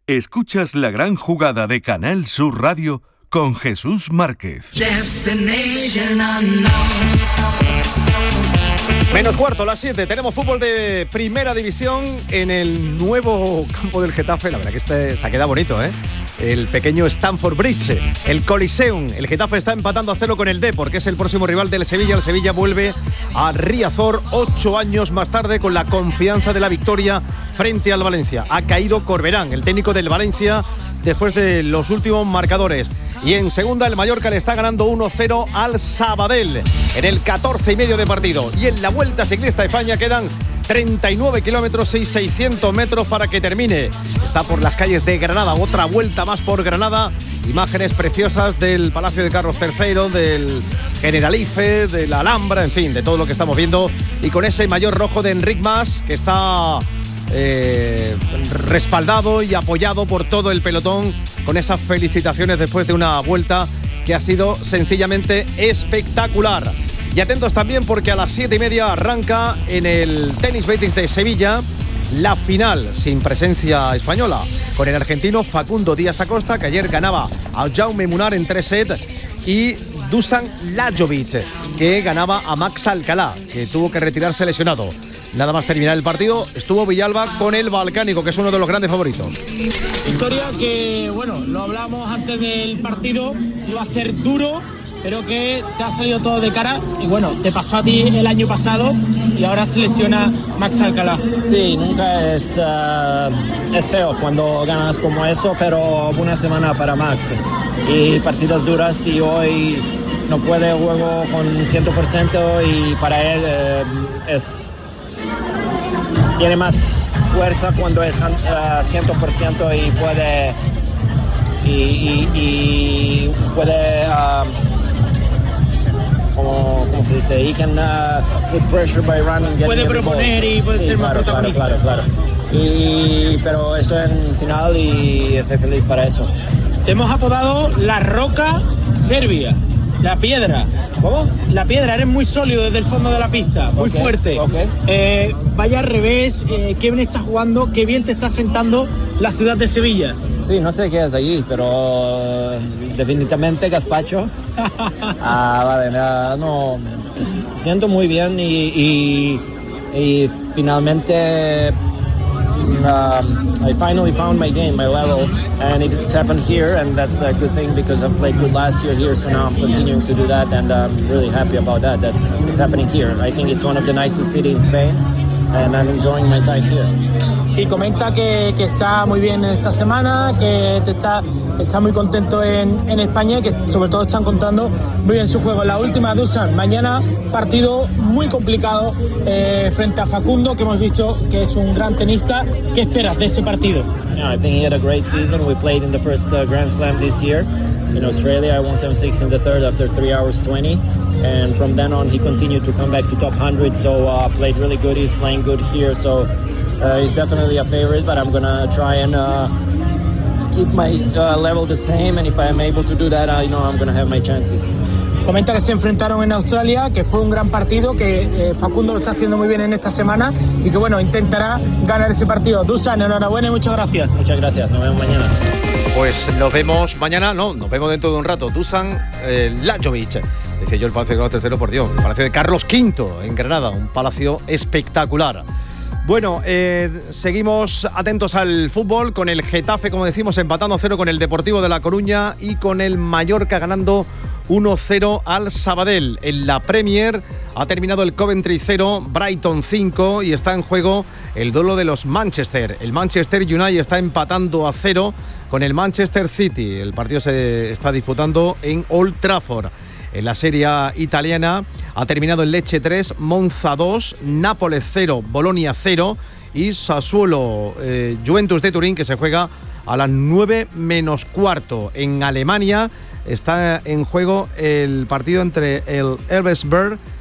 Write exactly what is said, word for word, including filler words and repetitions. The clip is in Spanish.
Escuchas la gran jugada de Canal Sur Radio con Jesús Márquez. Menos cuarto, las siete. Tenemos fútbol de primera división en el nuevo campo del Getafe. La verdad que este se ha quedado bonito, ¿eh? El pequeño Stamford Bridge, el Coliseum. El Getafe está empatando a cero con el Depor, que es el próximo rival del Sevilla. El Sevilla vuelve a Riazor ocho años más tarde con la confianza de la victoria frente al Valencia. Ha caído Corberán, el técnico del Valencia, después de los últimos marcadores. Y en segunda el Mallorca le está ganando uno cero al Sabadell en el catorce y medio de partido. Y en la Vuelta Ciclista de España quedan treinta y nueve kilómetros y seiscientos metros para que termine. Está por las calles de Granada, otra vuelta más por Granada. Imágenes preciosas del Palacio de Carlos tercero, del Generalife, de la Alhambra, en fin, de todo lo que estamos viendo. Y con ese maillot rojo de Enric Mas, que está eh, respaldado y apoyado por todo el pelotón, con esas felicitaciones después de una vuelta que ha sido sencillamente espectacular. Y atentos también porque a las siete y media arranca en el Tenis Betis de Sevilla la final, sin presencia española, con el argentino Facundo Díaz Acosta, que ayer ganaba a Jaume Munar en tres sets, y Dusan Lajovic, que ganaba a Max Alcalá, que tuvo que retirarse lesionado. Nada más terminar el partido, estuvo Villalba con el Balcánico, que es uno de los grandes favoritos. Victoria que, bueno, lo hablábamos antes del partido, iba a ser duro, pero que te ha salido todo de cara. Y bueno, te pasó a ti el año pasado y ahora se lesiona Max Alcalá. Sí, nunca es, uh, es feo cuando ganas como eso, pero buena semana para Max. Y partidas duras, y hoy no puede jugar con cien por ciento, y para él eh, es... tiene más fuerza cuando es uh, cien por ciento y puede y, y, y puede uh, como, ¿cómo se dice? He can uh, put pressure by running, puede proponer y puede sí, ser claro, más protagonista. Claro, claro, claro. Y, pero estoy en final y estoy feliz para eso. Te hemos apodado La Roca Serbia. La piedra. ¿Cómo? La piedra, eres muy sólido desde el fondo de la pista, muy okay, fuerte. Okay. Eh, vaya al revés, eh, qué bien estás jugando, qué bien te está sentando la ciudad de Sevilla. Sí, no sé qué es allí, pero definitivamente gazpacho. ah, vale, no, siento muy bien y, y, y finalmente Um, I finally found my game, my level, and it's happened here, and that's a good thing because I've played good last year here, so now I'm continuing to do that, and I'm really happy about that, that it's happening here. I think it's one of the nicest cities in Spain, and I'm enjoying my time here. Y comenta que, que está muy bien en esta semana, que te está, está muy contento en, en España y que sobre todo están contando muy bien su juego. La última, Dusan, mañana partido muy complicado eh, frente a Facundo, que hemos visto que es un gran tenista. ¿Qué esperas de ese partido? Yeah, I think he had a great season. We played in the first uh, Grand Slam this year in Australia. I won seven six in the third after three hours twenty. And from then on, he continued to come back to top one hundred. So uh, played really good. He's playing good here. So uh, he's definitely a favorite. But I'm gonna try and uh, keep my uh, level the same. And if I am able to do that, I know I'm gonna have my chances. Comenta que se enfrentaron en Australia, que fue un gran partido, que eh, Facundo lo está haciendo muy bien en esta semana y que bueno, intentará ganar ese partido. Dusan, enhorabuena y muchas gracias. Muchas gracias, nos vemos mañana. Pues nos vemos mañana, no, nos vemos dentro de un rato. Dusan eh, Lajovic. Decía yo el Palacio de Carlos tercero, por Dios, el Palacio de Carlos quinto en Granada, un palacio espectacular. Bueno, eh, seguimos atentos al fútbol, con el Getafe, como decimos, empatando a cero con el Deportivo de La Coruña y con el Mallorca ganando uno cero al Sabadell. En la Premier ha terminado el Coventry cero, Brighton cinco, y está en juego el duelo de los Manchester. El Manchester United está empatando a cero con el Manchester City. El partido se está disputando en Old Trafford. En la Serie A italiana ha terminado el Lecce tres, Monza dos, Nápoles cero, Bolonia cero y Sassuolo eh, Juventus de Turín, que se juega a las nueve menos cuarto. En Alemania está en juego el partido entre el Elversberg